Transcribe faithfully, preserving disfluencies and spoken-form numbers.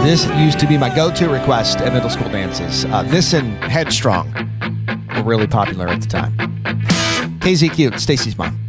This used to be my go-to request at middle school dances. Uh, this and Headstrong were really popular at the time. K Z Q, Stacy's mom.